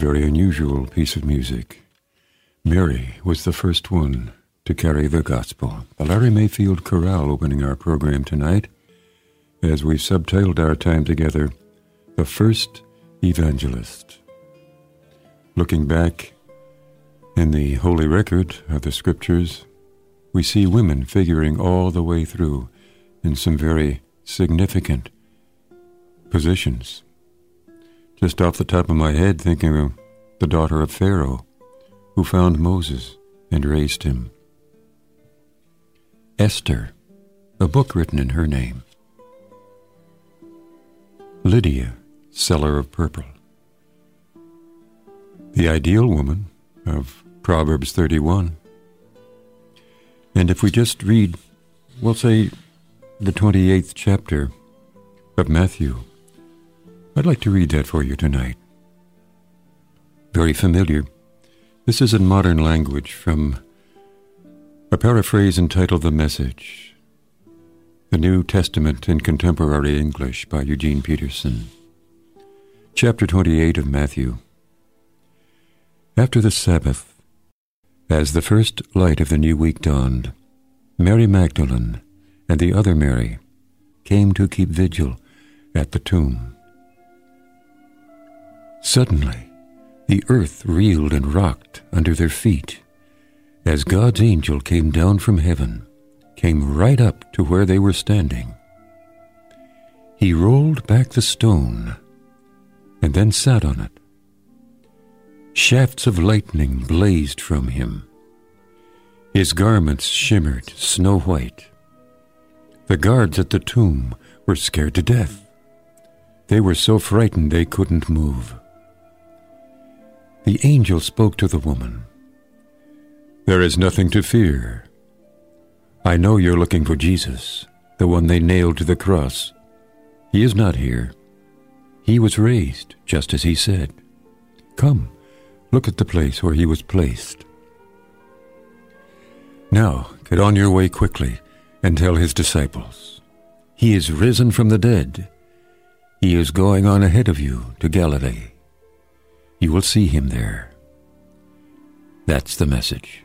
very unusual piece of music. Mary was the first one to carry the gospel. The Larry Mayfield Chorale opening our program tonight, as we subtitled our time together, The First Evangelist. Looking back in the Holy Record of the Scriptures, we see women figuring all the way through in some very significant positions. Just off the top of my head, thinking of the daughter of Pharaoh, who found Moses and raised him. Esther, a book written in her name. Lydia, seller of purple. The ideal woman of Proverbs 31. And if we just read, we'll say, the 28th chapter of Matthew, I'd like to read that for you tonight. Very familiar. This is in modern language from a paraphrase entitled The Message, the New Testament in Contemporary English by Eugene Peterson. Chapter 28 of Matthew. After the Sabbath, as the first light of the new week dawned, Mary Magdalene and the other Mary came to keep vigil at the tomb. Suddenly, the earth reeled and rocked under their feet as God's angel came down from heaven, came right up to where they were standing. He rolled back the stone and then sat on it. Shafts of lightning blazed from him. His garments shimmered snow white. The guards at the tomb were scared to death. They were so frightened they couldn't move. The angel spoke to the woman. "There is nothing to fear. I know you're looking for Jesus, the one they nailed to the cross. He is not here. He was raised, just as he said. Come, look at the place where he was placed. Now, get on your way quickly and tell his disciples. He is risen from the dead. He is going on ahead of you to Galilee. You will see him there." That's the message.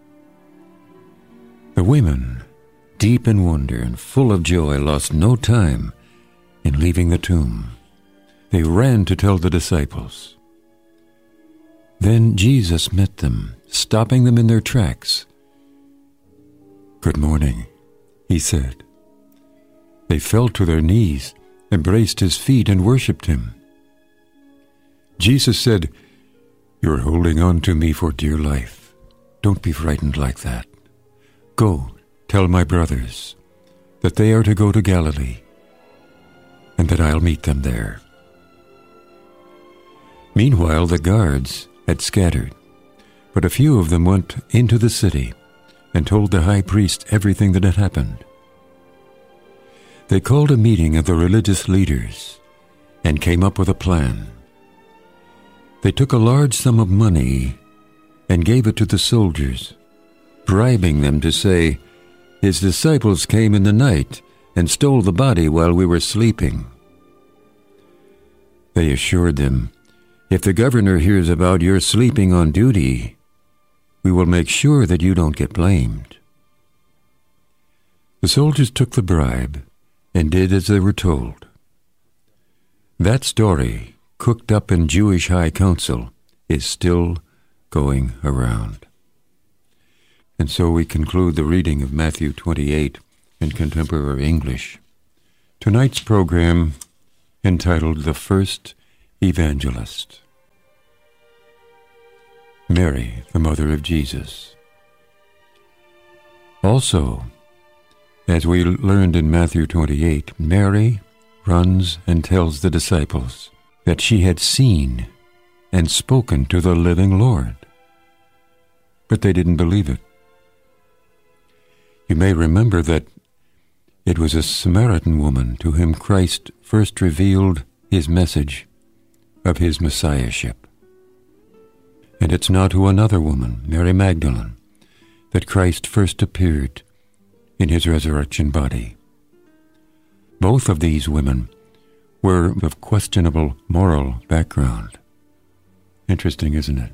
The women, deep in wonder and full of joy, lost no time in leaving the tomb. They ran to tell the disciples. Then Jesus met them, stopping them in their tracks. "Good morning," he said. They fell to their knees, embraced his feet, and worshipped him. Jesus said, "You're holding on to me for dear life. Don't be frightened like that. Go, tell my brothers that they are to go to Galilee, and that I'll meet them there." Meanwhile, the guards had scattered, but a few of them went into the city and told the high priest everything that had happened. They called a meeting of the religious leaders and came up with a plan. They took a large sum of money and gave it to the soldiers, bribing them to say, "His disciples came in the night and stole the body while we were sleeping." They assured them, "If the governor hears about your sleeping on duty, we will make sure that you don't get blamed." The soldiers took the bribe and did as they were told. That story, cooked up in Jewish high council, is still going around. And so we conclude the reading of Matthew 28 in contemporary English. Tonight's program, entitled The First Evangelist. Mary, the mother of Jesus. Also, as we learned in Matthew 28, Mary runs and tells the disciples that she had seen and spoken to the living Lord. But they didn't believe it. You may remember that it was a Samaritan woman to whom Christ first revealed his message of his messiahship. And it's now to another woman, Mary Magdalene, that Christ first appeared in his resurrection body. Both of these women were of questionable moral background, Interesting, isn't it?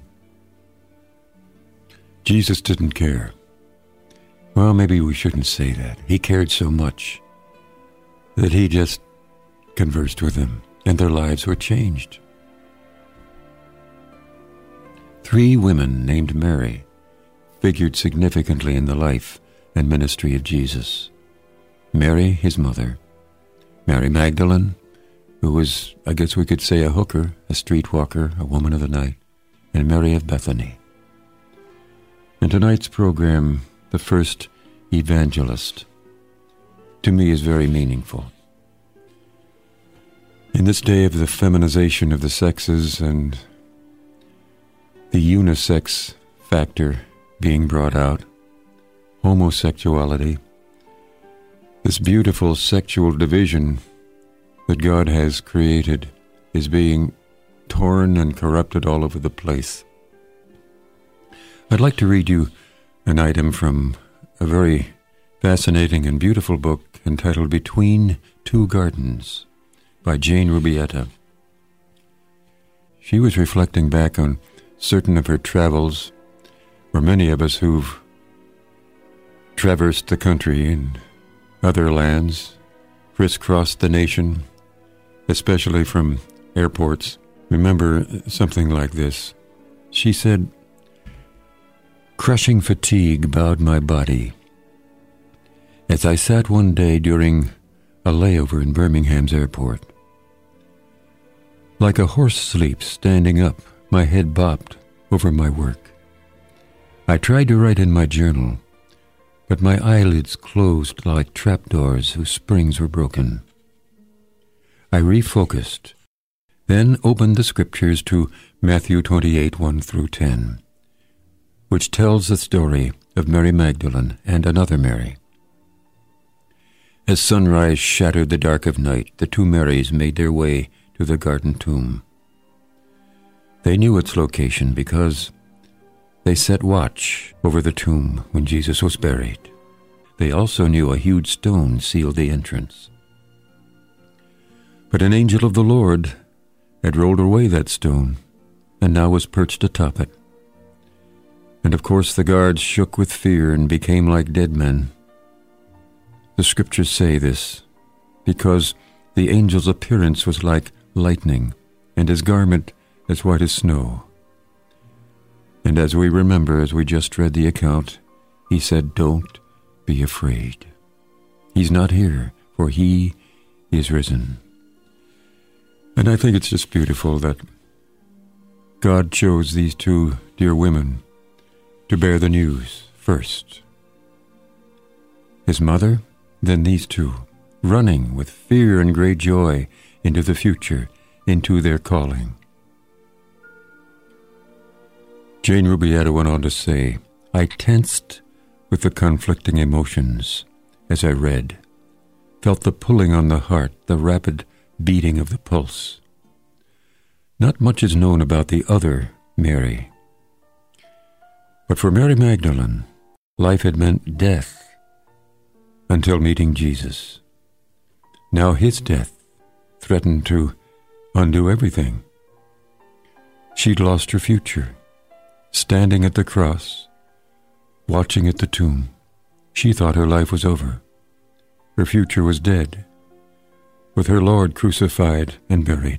Jesus didn't care. Well, maybe we shouldn't say that. He cared so much that he just conversed with them, and their lives were changed. 3 women named Mary figured significantly in the life and ministry of Jesus. Mary, his mother, Mary Magdalene, who was, I guess we could say, a hooker, a streetwalker, a woman of the night, and Mary of Bethany. In tonight's program, the first evangelist, to me, is very meaningful. In this day of the feminization of the sexes and the unisex factor being brought out, homosexuality, this beautiful sexual division that God has created is being torn and corrupted all over the place. I'd like to read you an item from a very fascinating and beautiful book entitled Between Two Gardens by Jane Rubietta. She was reflecting back on certain of her travels, for many of us who've traversed the country and other lands, crisscrossed the nation, especially from airports. Remember something like this. She said, "Crushing fatigue bowed my body as I sat one day during a layover in Birmingham's airport. Like a horse sleeps standing up, my head bobbed over my work. I tried to write in my journal, but my eyelids closed like trapdoors whose springs were broken. I refocused, then opened the scriptures to Matthew 28, 1 through 10, which tells the story of Mary Magdalene and another Mary. As sunrise shattered the dark of night, the 2 Marys made their way to the garden tomb. They knew its location because they set watch over the tomb when Jesus was buried. They also knew a huge stone sealed the entrance. But an angel of the Lord had rolled away that stone and now was perched atop it. And of course the guards shook with fear and became like dead men. The scriptures say this because the angel's appearance was like lightning and his garment as white as snow. And as we remember, as we just read the account, he said, 'Don't be afraid. He's not here, for he is risen.'" And I think it's just beautiful that God chose these 2 dear women to bear the news first. His mother, then these 2, running with fear and great joy into the future, into their calling. Jane Rubietta went on to say, "I tensed with the conflicting emotions as I read, felt the pulling on the heart, the rapid beating of the pulse. Not much is known about the other Mary. But for Mary Magdalene, life had meant death until meeting Jesus. Now his death threatened to undo everything. She'd lost her future. Standing at the cross, watching at the tomb, she thought her life was over. Her future was dead, with her Lord crucified and buried.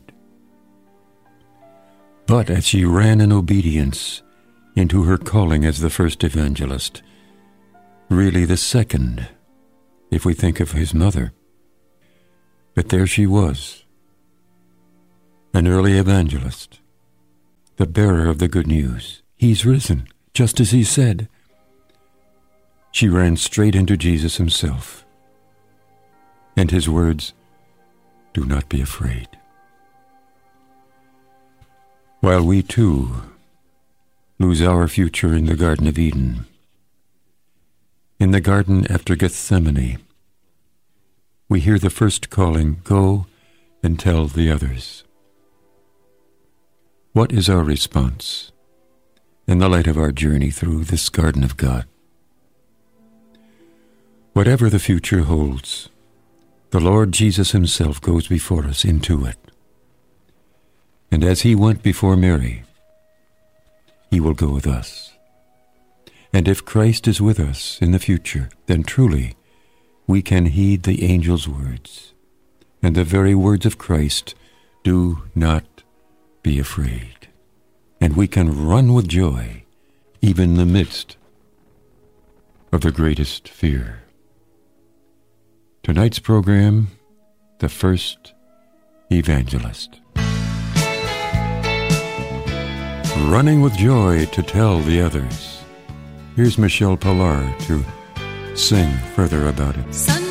But as she ran in obedience into her calling as the first evangelist, really the second, if we think of his mother, but there she was, an early evangelist, the bearer of the good news. He's risen, just as he said. She ran straight into Jesus himself, and his words, "Do not be afraid." While we too lose our future in the Garden of Eden, in the garden after Gethsemane, we hear the first calling, "Go and tell the others." What is our response in the light of our journey through this garden of God? Whatever the future holds, the Lord Jesus himself goes before us into it. And as he went before Mary, he will go with us. And if Christ is with us in the future, then truly we can heed the angel's words, and the very words of Christ, do not be afraid. And we can run with joy, even in the midst of the greatest fear. Tonight's program, The First Evangelist. Running with joy to tell the others. Here's Michelle Pillar to sing further about it.